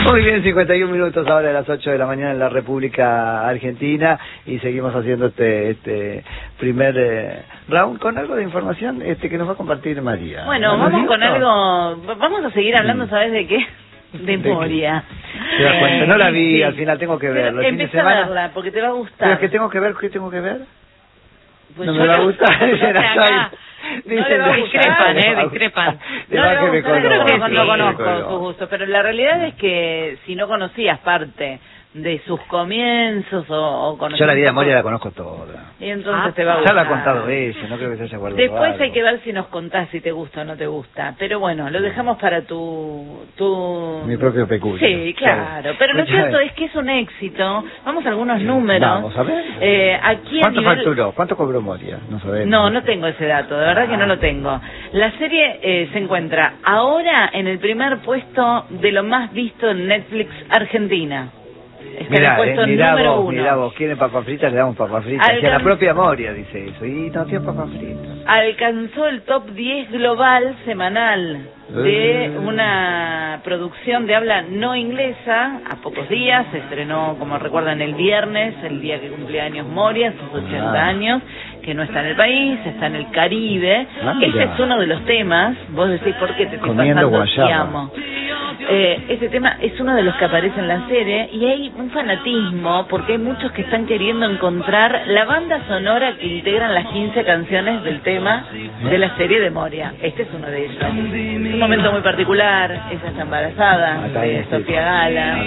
Muy bien, 51 minutos ahora de las 8 de la mañana en la República Argentina y seguimos haciendo este primer round con algo de información que nos va a compartir María. Bueno, vamos con algo, vamos a seguir hablando, ¿sabes de qué? De Moria. ¿Te das cuenta? No la vi, sí. al final tengo que verla. Empieza a verla, porque te va a gustar. ¿Pero qué tengo que ver? ¿Qué tengo que ver? Pues no me va a gustar. Discrepan, discrepan. Creo que no conozco sus gustos, pero la realidad es que si no conocías parte de sus comienzos o conocías... Yo la vida de Moria la conozco toda. Y entonces te va a gustar. Ya la ha contado ella, no creo que se haya guardado. Después algo. hay que ver si nos contás si te gusta o no te gusta. Pero bueno, lo dejamos para tu... Mi propio peculio. Sí, claro. Pero lo cierto es que es un éxito. Vamos a algunos números. Vamos a ver. Aquí ¿Cuánto facturó? ¿Cuánto cobró Moria? No sabemos. No tengo ese dato. De verdad que no lo tengo. La serie se encuentra ahora en el primer puesto de lo más visto en Netflix Argentina. Está en el puesto número 1. Mirá vos, ¿quieren papas fritas? Le damos papas fritas. Y a la propia Moria dice eso. Y no tiene papas fritas. Alcanzó el top 10 global semanal de una producción de habla no inglesa. A pocos días se estrenó, como recuerdan, el viernes, el día que cumplía años Moria, sus 80 años, que no está en el país, está en el Caribe. Este es uno de los temas. Vos decís, ¿por qué te estoy pasando? Te amo. Este tema es uno de los que aparece en la serie y hay un fanatismo porque hay muchos que están queriendo encontrar la banda sonora que integran las 15 canciones del tema de la serie de Moria. Este es uno de ellos. Es un momento muy particular. Ella está embarazada de Sofía Gala.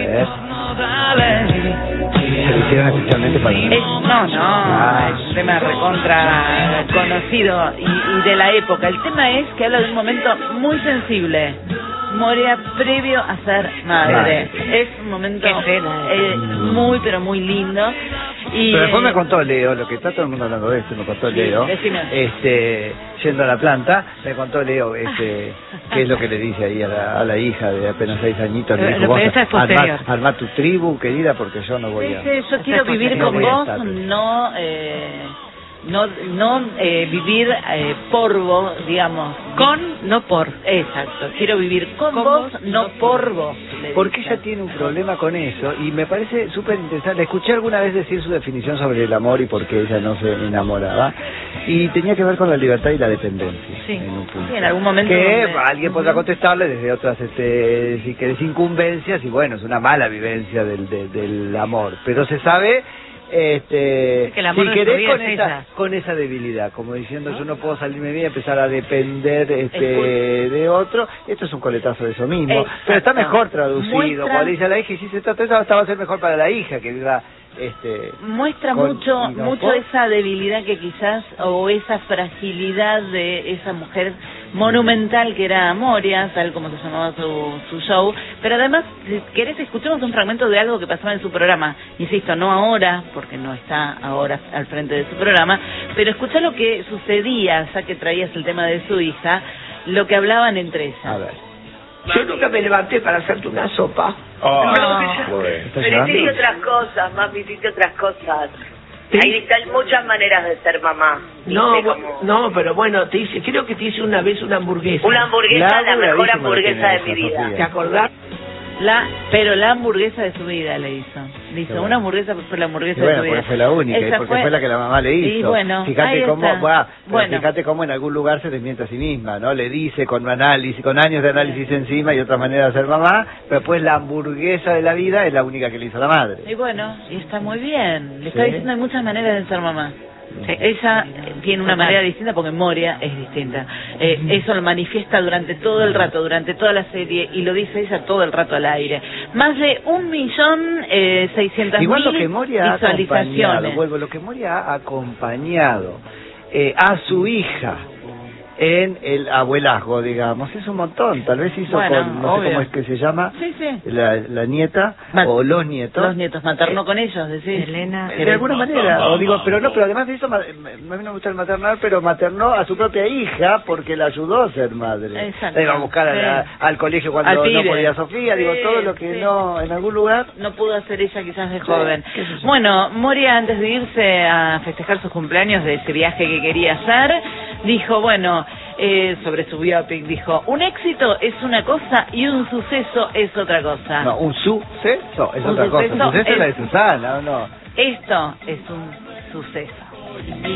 ¿Se lo hicieron especialmente para mí? Es un tema recontra conocido y de la época. El tema es que habla de un momento muy sensible. Moria previo a ser madre. Es un momento muy pero muy lindo. Y pero después me contó Leo, lo que está todo el mundo hablando de esto, me contó Leo, yendo a la planta, me contó Leo qué es lo que le dice ahí a la hija de apenas 6 añitos, le dijo, vos armá tu tribu, querida, porque yo no voy a... yo quiero vivir con vos, no vivir por vos, digamos. No por. Exacto. Quiero vivir con vos, no por vos. Porque ella tiene un problema con eso y me parece súper interesante. Le escuché alguna vez decir su definición sobre el amor y por qué ella no se enamoraba. Y tenía que ver con la libertad y la dependencia. Sí, en un punto. Sí, en algún momento. Que alguien podrá contestarle desde otras, si querés, incumbencias. Y bueno, es una mala vivencia del amor. Pero se sabe... si querés con esa debilidad, como diciendo yo no puedo salirme bien y empezar a depender de otro, esto es un coletazo de eso mismo, pero está mejor traducido. Cuando dice a la hija, y si se trata de eso, hasta va a ser mejor para la hija que viva muestra mucho esa debilidad que quizás, o esa fragilidad de esa mujer monumental que era Moria, tal como se llamaba su show. Pero además, si querés, escuchemos un fragmento de algo que pasaba en su programa. Insisto, no ahora, porque no está ahora al frente de su programa, pero escuchá lo que sucedía, ya que traías el tema de su hija, lo que hablaban entre ellas. A ver. Yo nunca me levanté para hacerte una sopa. Pero hiciste otras cosas, mami, hiciste otras cosas. ¿Sí? Ahí están muchas maneras de ser mamá. No, pero bueno, creo que te hice una vez una hamburguesa. Una hamburguesa, la mejor hamburguesa de mi vida. ¿Te acordás? Pero la hamburguesa de su vida le hizo. Le hizo una hamburguesa, fue la hamburguesa de su vida. Porque fue la única, y porque fue la que la mamá le hizo. Y bueno, fíjate cómo en algún lugar se desmiente a sí misma, ¿no? Le dice con análisis, con años de análisis encima y otra manera de ser mamá, pero después la hamburguesa de la vida es la única que le hizo la madre. Y bueno, y está muy bien. Le está diciendo hay muchas maneras de ser mamá. Ella tiene una manera distinta porque Moria es distinta. Eso lo manifiesta durante todo el rato, durante toda la serie, y lo dice ella todo el rato al aire. Más de 1.600.000 igual lo que Moria visualizaciones. Lo que Moria ha acompañado a su hija en el abuelazgo, digamos, es un montón. Tal vez hizo con, no sé cómo es que se llama, la nieta o los nietos. Los nietos, maternó con ellos, decís. Elena. De alguna manera, pero además de eso, a mí no me gusta el maternal, pero maternó a su propia hija porque la ayudó a ser madre. La iba a buscar al colegio cuando no podía Sofía, todo lo que no, en algún lugar. No pudo hacer ella quizás de joven. Bueno, Moria, antes de irse a festejar sus cumpleaños de ese viaje que quería hacer, dijo, bueno, sobre su biopic, dijo: un éxito es una cosa y un suceso es otra cosa. No, un suceso es otra cosa. Un suceso es la de Susana, ¿o no? Esto es un suceso.